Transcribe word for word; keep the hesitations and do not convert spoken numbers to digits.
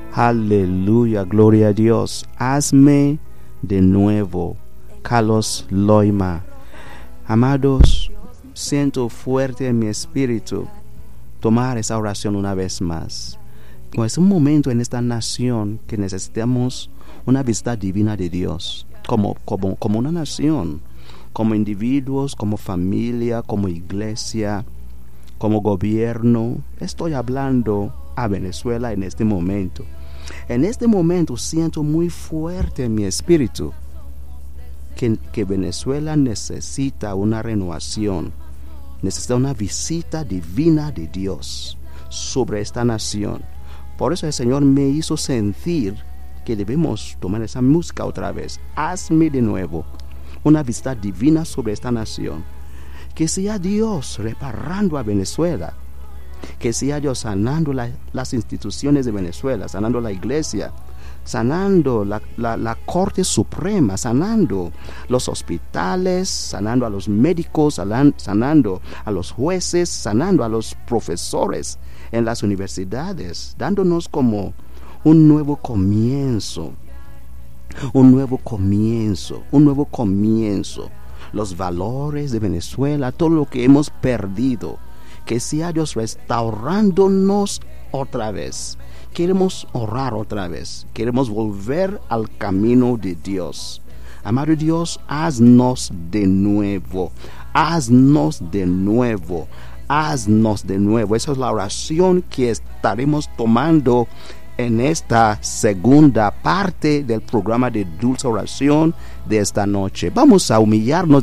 Aleluya, gloria a Dios. Hazme de nuevo. Carlos Loima. Amados, siento fuerte en mi espíritu tomar esa oración una vez más. Es un momento en esta nación que necesitamos una visita divina de Dios, como, como, como una nación, como individuos, como familia, como iglesia, como gobierno. Estoy hablando a Venezuela en este momento. En este momento siento muy fuerte en mi espíritu que, que Venezuela necesita una renovación, necesita una visita divina de Dios sobre esta nación. Por eso el Señor me hizo sentir que debemos tomar esa música otra vez. Hazme de nuevo una visita divina sobre esta nación. Que sea Dios reparando a Venezuela. Que sea Dios sanando la, las instituciones de Venezuela, sanando la iglesia, sanando la, la, la Corte Suprema, sanando los hospitales, sanando a los médicos, sanando a los jueces, sanando a los profesores en las universidades, dándonos como un nuevo comienzo, un nuevo comienzo, un nuevo comienzo. Los valores de Venezuela, todo lo que hemos perdido, que sea Dios restaurándonos otra vez. Queremos orar otra vez, queremos volver al camino de Dios. Amado Dios, haznos de nuevo, haznos de nuevo, haznos de nuevo. Esa es la oración que estaremos tomando en esta segunda parte del programa de Dulce Oración de esta noche. Vamos a humillarnos